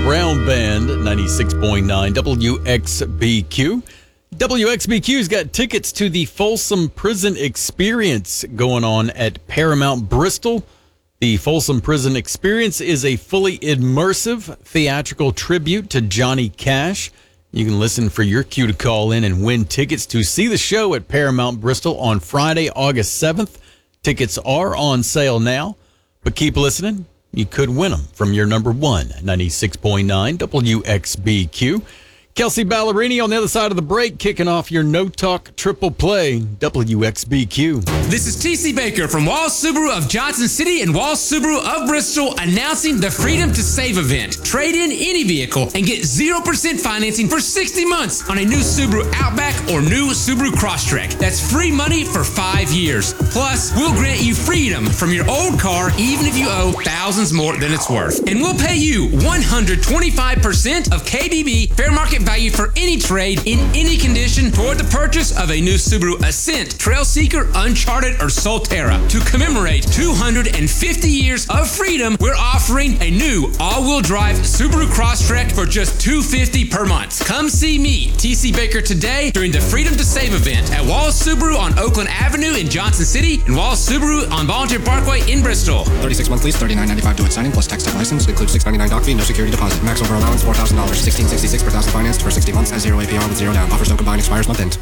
Brown Band, 96.9 WXBQ. WXBQ's got tickets to the Folsom Prison Experience going on at Paramount Bristol. The Folsom Prison Experience is a fully immersive theatrical tribute to Johnny Cash. You can listen for your cue to call in and win tickets to see the show at Paramount Bristol on Friday, August 7th. Tickets are on sale now, but keep listening. You could win them from your number one, 96.9 WXBQ. Kelsey Ballerini on the other side of the break, kicking off your No Talk Triple Play, WXBQ. This is TC Baker from Walls Subaru of Johnson City and Walls Subaru of Bristol announcing the Freedom to Save event. Trade in any vehicle and get 0% financing for 60 months on a new Subaru Outback or new Subaru Crosstrek. That's free money for 5 years. Plus, we'll grant you freedom from your old car even if you owe thousands more than it's worth. And we'll pay you 125% of KBB fair market value for any trade in any condition toward the purchase of a new Subaru Ascent, Trailseeker, Uncharted, or Solterra. To commemorate 250 years of freedom, we're offering a new all-wheel drive Subaru Crosstrek for just $250 per month. Come see me, TC Baker, today during the Freedom to Save event at Walls Subaru on Oakland Avenue in Johnson City and Walls Subaru on Volunteer Parkway in Bristol. 36-month lease, $39.95 due at signing, plus tax and license. Includes $699 doc fee, no security deposit. Maximum per allowance, $4,000. $1,666 per thousand financed for 60 months at 0 APR with 0 down. Offers don't combine, expires month end.